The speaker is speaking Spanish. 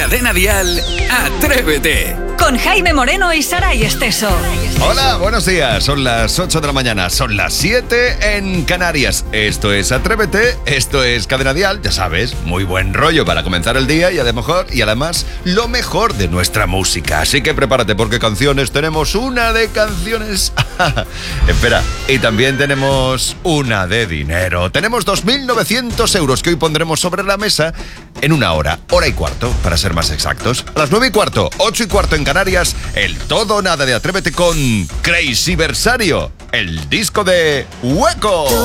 Cadena Dial, Atrévete. Con Jaime Moreno y Saray Esteso. Hola, buenos días. Son las 8 de la mañana, son las 7 en Canarias. Esto es Atrévete, esto es Cadena Dial, ya sabes, muy buen rollo para comenzar el día y además lo mejor de nuestra música. Así que prepárate porque canciones, tenemos una de canciones. Espera, y también tenemos una de dinero. Tenemos 2.900 euros que hoy pondremos sobre la mesa en una hora y cuarto, para ser más exactos. A las 9 y cuarto, 8 y cuarto en Canarias, el todo o nada de Atrévete con Crazy Versario, el disco de Hueco.